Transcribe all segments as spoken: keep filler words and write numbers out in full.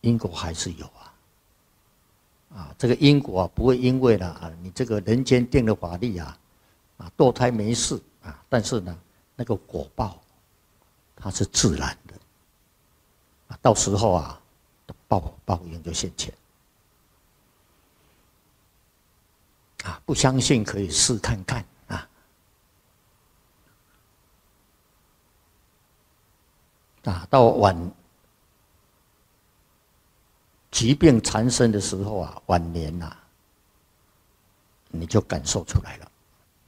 因果还是有啊。啊，这个因果啊，不会因为呢啊，你这个人间定的法律啊，啊，堕胎没事啊，但是呢，那个果报，它是自然的，啊，到时候啊，报报应就现前。啊，不相信可以试看看啊。啊，到晚疾病缠身的时候啊，晚年呐、啊，你就感受出来了。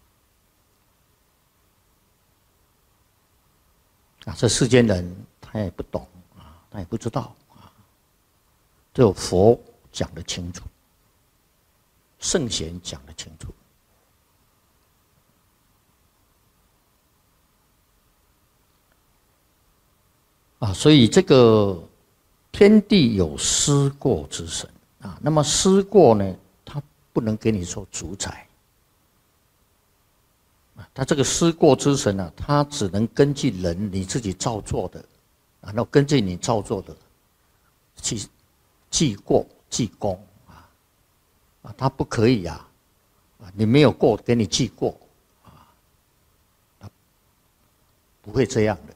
啊，这世间人他也不懂啊，他也不知道啊，只有佛讲得清楚，圣贤讲得清楚。啊，所以这个天地有思过之神啊，那么思过呢，它不能给你做主宰。啊，他这个思过之神呢、啊，他只能根据人你自己造作的，然后根据你造作的去记过记功啊，啊，他不可以啊，啊，你没有过给你记过啊，他不会这样的。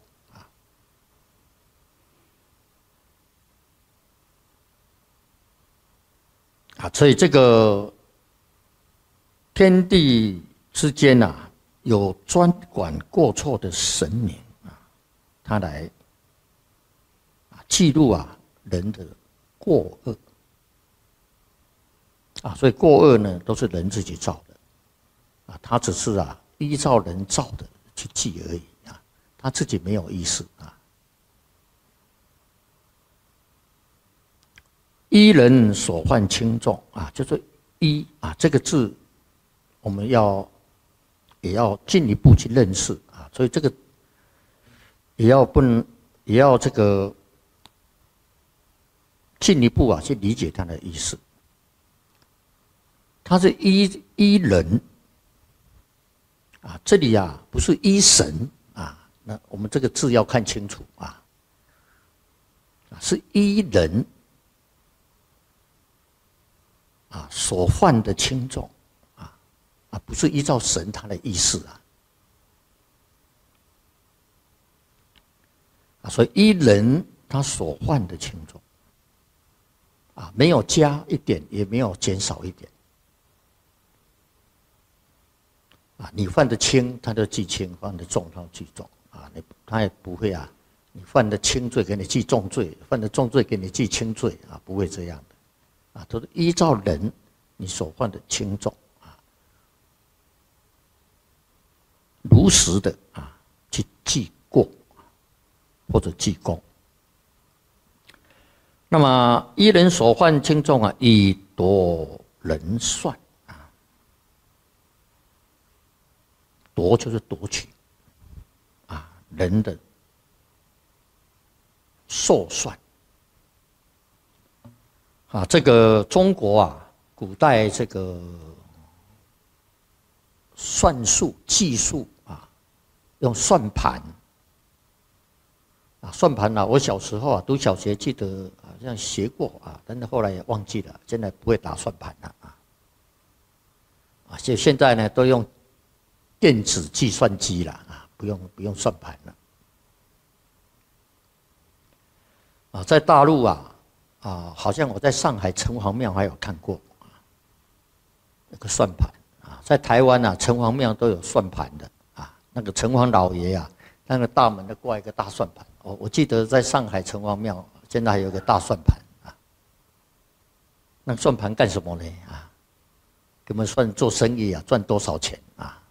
啊，所以这个天地之间啊，有专管过错的神明啊，他来啊记录啊人的过恶啊，所以过恶呢都是人自己造的啊，他只是啊依照人造的去记而已啊，他自己没有意识啊。依人所患轻重啊，就是依啊这个字，我们要也要进一步去认识啊，所以这个也要不能也要这个进一步啊去理解它的意思。它是依依人啊，这里啊不是依神啊，那我们这个字要看清楚啊，是依人。啊，所犯的轻重，啊啊，不是依照神他的意思啊，啊，所以依人他所犯的轻重，啊，没有加一点，也没有减少一点，啊，你犯的轻，他就记轻；犯的重，他就记重，啊，你他也不会啊，你犯的轻罪给你记重罪，犯的重罪给你记轻罪，啊，不会这样的。啊，都是依照人你所犯的轻重啊，如实的啊去记过或者记功。那么依人所犯轻重啊，以夺人算啊，夺就是夺取啊人的寿算。啊，这个中国啊，古代这个算术技术啊，用算盘啊，算盘啊，我小时候啊，读小学记得好像学过啊，但是后来也忘记了，现在不会打算盘了啊。啊，就现在呢，都用电子计算机了啊，不用不用算盘了。啊，在大陆啊。啊，好像我在上海城隍庙还有看过啊，那个算盘啊，在台湾啊，城隍庙都有算盘的啊，那个城隍老爷啊，那个大门都挂一个大算盘。我我记得在上海城隍庙现在还有个大算盘啊，那算盘干什么呢？啊，给我们算做生意啊，赚多少钱啊？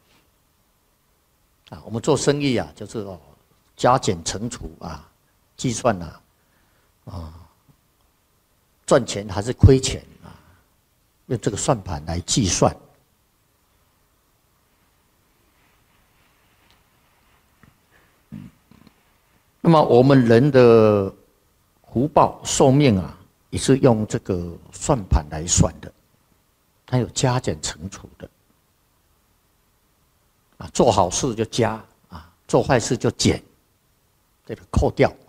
啊，我们做生意啊，就是哦，加减乘除啊，计算啊，啊。赚钱还是亏钱啊？用这个算盘来计算。那么我们人的福报寿命啊，也是用这个算盘来算的，它有加减乘除的。啊，做好事就加啊，做坏事就减，这个扣掉。